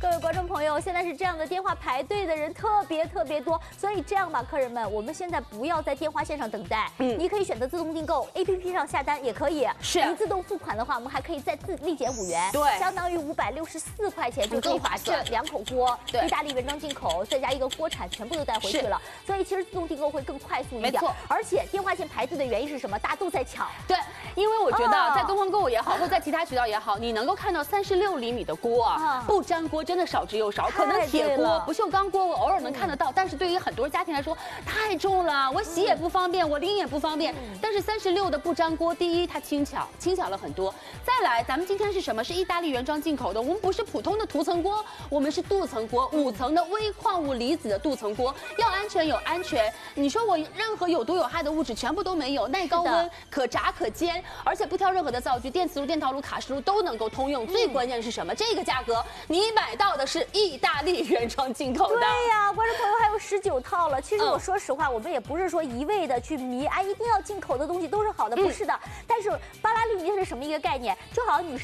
各位观众朋友，现在是这样的，电话排队的人特别多，所以这样吧，客人们，我们现在不要在电话线上等待，你可以选择自动订购 ，APP 上下单也可以。 是， 你自动付款的话，我们还可以再立减5元， 对， 相当于564块钱就可以把这2口锅，意大利原装进口，再加一个锅铲，全部都带回去了。所以其实自动订购会更快速一点。没错，而且电话线排队的原因是什么？大家都在抢。 对，因为我觉得在东方购物也好，或在其他渠道也好，你能够看到36厘米的锅啊，不粘锅真的少之又少。可能铁锅、不锈钢锅我偶尔能看得到，但是对于很多家庭来说太重了，我洗也不方便，我拎也不方便。但是36的不粘锅，第一它轻巧了很多。再来，咱们今天是什么？是意大利原装进口的，我们不是普通的涂层锅，我们是镀层锅，5层的微矿物离子的镀层锅，要安全有安全。你说我任何有毒有害的物质全部都没有，耐高温，可炸可煎，而且不挑任何的灶具，电磁炉、电陶炉、卡式炉都能够通用。最关键是什么？这个价格你买到的是意大利原装进口的。 对呀，观众朋友还有19套了。其实我说实话，我们也不是说一味的去迷，一定要进口的东西都是好的，不是的。但是巴拉利尼是什么一个概念？就好像你